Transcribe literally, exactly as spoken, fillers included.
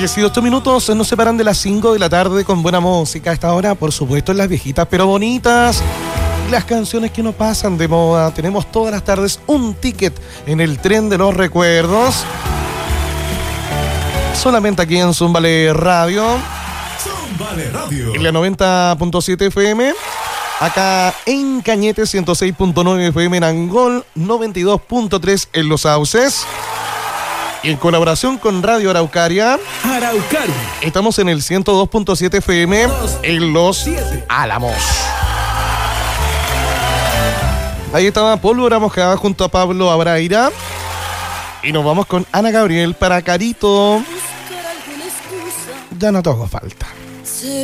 dieciocho minutos nos separan de las cinco de la tarde con buena música. A esta hora, por supuesto, las viejitas pero bonitas. Las canciones que no pasan de moda. Tenemos todas las tardes un ticket en el tren de los recuerdos. Solamente aquí en Zumbale Radio. Zumbale Radio. En la noventa punto siete F M. Acá en Cañete, ciento seis punto nueve F M en Angol, noventa y dos punto tres en Los Sauces. Y en colaboración con Radio Araucaria, Araucaria. Estamos en el ciento dos punto siete F M en Los Álamos. Ahí estaba Pólvora Mojada junto a Pablo Abraira. Y nos vamos con Ana Gabriel para Carito. Ya no te hago falta.